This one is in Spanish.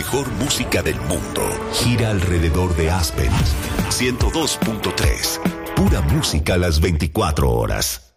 mejor música del mundo gira alrededor de Aspen 102.3. Pura música a las 24 horas.